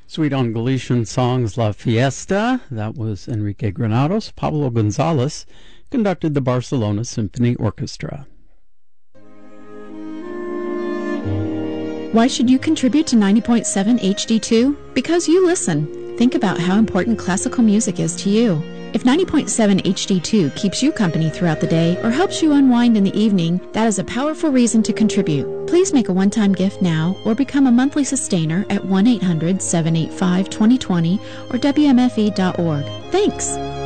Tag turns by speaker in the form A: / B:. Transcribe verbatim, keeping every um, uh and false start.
A: Sweet on Galician songs La Fiesta, that was Enrique Granados. Pablo Gonzalez conducted the Barcelona Symphony Orchestra.
B: Why should you contribute to ninety point seven H D two? Because you listen. Think about how important classical music is to you. If ninety point seven H D two keeps you company throughout the day or helps you unwind in the evening, that is a powerful reason to contribute. Please make a one-time gift now or become a monthly sustainer at one eight hundred seven eight five two zero two zero or W M F E dot org. Thanks!